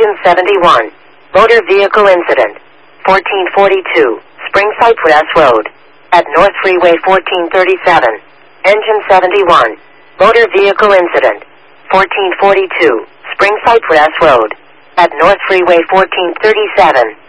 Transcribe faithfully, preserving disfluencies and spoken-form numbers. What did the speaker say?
Engine seventy-one. Motor vehicle incident. fourteen forty-two. Spring Cypress Road. At North Freeway fourteen thirty-seven. Engine seventy-one. Motor vehicle incident. fourteen forty-two. Spring Cypress Road. At North Freeway fourteen thirty-seven.